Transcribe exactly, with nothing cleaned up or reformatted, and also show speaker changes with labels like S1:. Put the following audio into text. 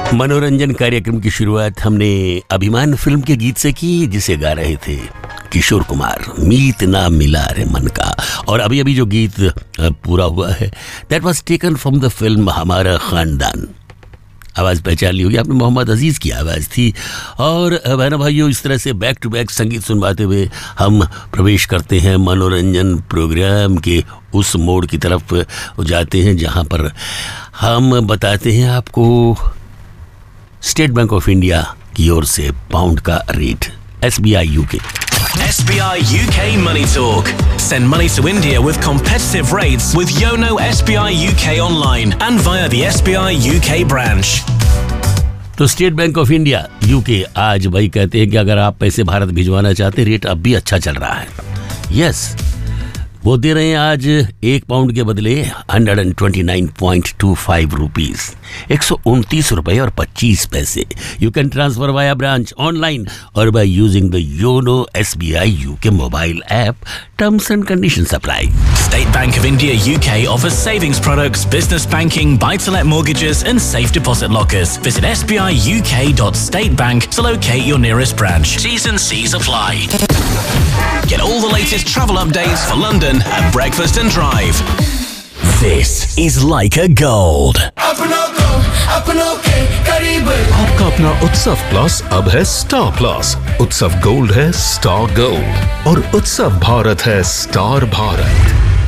S1: मनोरंजन कार्यक्रम की शुरुआत हमने अभिमान फिल्म के गीत से की, जिसे गा रहे थे किशोर कुमार, मीत ना मिला रे मन का। और अभी अभी जो गीत पूरा हुआ है, that was taken from the film हमारा खानदान। आवाज़ पहचान ली होगी आपने, मोहम्मद अजीज़ की आवाज़ थी। और बहनों भाइयों, इस तरह से बैक टू बैक संगीत सुनवाते हुए हम प्रवेश करते हैं मनोरंजन प्रोग्राम के उस मोड़ की तरफ जाते हैं जहां पर हम बताते हैं आपको स्टेट बैंक ऑफ इंडिया की ओर से पाउंड का rate. S B I UK
S2: S B I U K Money Talk. Send money to India with competitive rates with Yono S B I U K online and via the S B I U K branch.
S1: तो state bank of India UK आज भाई कहते हैं कि अगर आप पैसे भारत भिजवाना चाहते, रेट अब भी अच्छा चल रहा है। यस, वो दे रहे हैं आज एक पाउंड के बदले एक सौ उनतीस पॉइंट दो पाँच रुपीस, एक सौ उनतीस रुपए और पच्चीस पैसे। You can transfer via branch, online और by using the YONO S B I UK mobile app. Terms and conditions apply.
S2: State Bank of India U K offers savings products, business banking, buy-to-let mortgages and safe deposit lockers. Visit s b i u k dot state bank to locate your nearest branch. T's and C's apply. Get all the latest travel updates for London at Breakfast and Drive. This is Leica Gold.
S3: आपका अपना उत्सव plus अब है star plus. उत्सव gold है star gold और उत्सव भारत है स्टार भारत।